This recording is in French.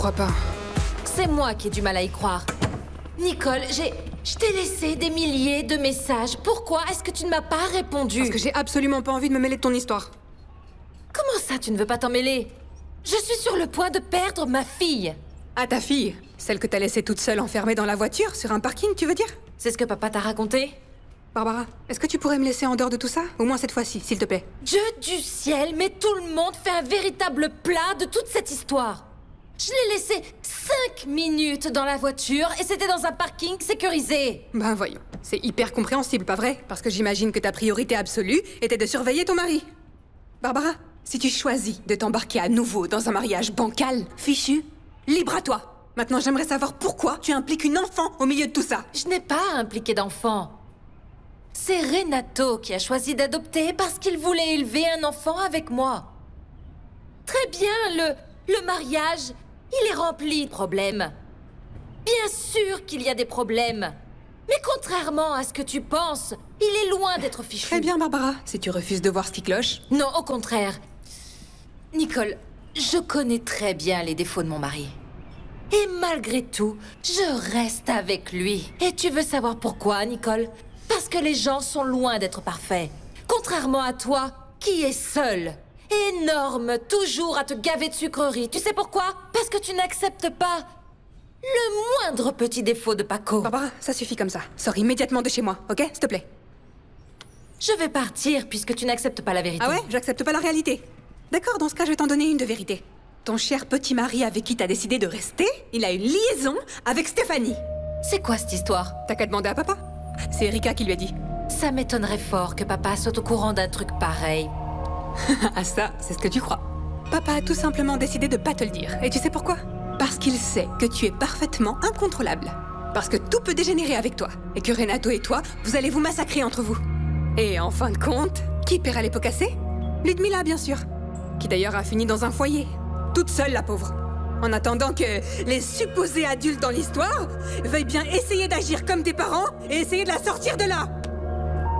crois pas. C'est moi qui ai du mal à y croire. Nicole, je t'ai laissé des milliers de messages. Pourquoi est-ce que tu ne m'as pas répondu? Parce que j'ai absolument pas envie de me mêler de ton histoire. Comment ça, tu ne veux pas t'en mêler? Je suis sur le point de perdre ma fille. Ah, ta fille? Celle que t'as laissée toute seule enfermée dans la voiture, sur un parking, tu veux dire? C'est ce que papa t'a raconté? Barbara, est-ce que tu pourrais me laisser en dehors de tout ça? Au moins cette fois-ci, s'il te plaît. Dieu du ciel, mais tout le monde fait un véritable plat de toute cette histoire. Je l'ai laissé 5 minutes dans la voiture et c'était dans un parking sécurisé. Ben voyons, c'est hyper compréhensible, pas vrai? Parce que j'imagine que ta priorité absolue était de surveiller ton mari. Barbara, si tu choisis de t'embarquer à nouveau dans un mariage bancal, fichu, libre à toi. Maintenant, j'aimerais savoir pourquoi tu impliques une enfant au milieu de tout ça. Je n'ai pas impliqué d'enfant. C'est Renato qui a choisi d'adopter parce qu'il voulait élever un enfant avec moi. Très bien, le mariage, il est rempli de problèmes. Bien sûr qu'il y a des problèmes. Mais contrairement à ce que tu penses, il est loin d'être fichu. Très bien, Barbara, si tu refuses de voir ce qui cloche. Non, au contraire. Nicole, je connais très bien les défauts de mon mari. Et malgré tout, je reste avec lui. Et tu veux savoir pourquoi, Nicole? Parce que les gens sont loin d'être parfaits. Contrairement à toi, qui est seul. Énorme, toujours à te gaver de sucreries. Tu sais pourquoi? Parce que tu n'acceptes pas le moindre petit défaut de Paco. Barbara, ça suffit comme ça. Sors immédiatement de chez moi, ok? S'il te plaît. Je vais partir puisque tu n'acceptes pas la vérité. Ah ouais? J'accepte pas la réalité. D'accord, dans ce cas, je vais t'en donner une de vérité. Ton cher petit mari avec qui t'as décidé de rester, il a une liaison avec Stéphanie. C'est quoi cette histoire? T'as qu'à demander à papa. C'est Erika qui lui a dit. Ça m'étonnerait fort que papa soit au courant d'un truc pareil. Ah ça, c'est ce que tu crois. Papa a tout simplement décidé de pas te le dire. Et tu sais pourquoi? Parce qu'il sait que tu es parfaitement incontrôlable. Parce que tout peut dégénérer avec toi. Et que Renato et toi, vous allez vous massacrer entre vous. Et en fin de compte, qui paiera les pots cassés? Ludmila, bien sûr. Qui d'ailleurs a fini dans un foyer. Toute seule, la pauvre. En attendant que les supposés adultes dans l'histoire veuillent bien essayer d'agir comme tes parents et essayer de la sortir de là.